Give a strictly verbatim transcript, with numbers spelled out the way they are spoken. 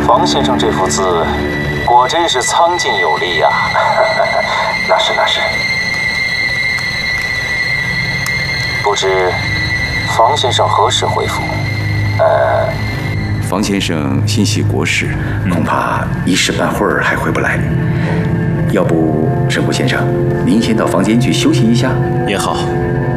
房先生这幅字，果真是苍劲有力呀、啊！那是那是。不知房先生何时回府？呃， 房先生心系国事， 恐怕一时半会儿还回不来。要不，神谷先生，您先到房间去休息一下也好。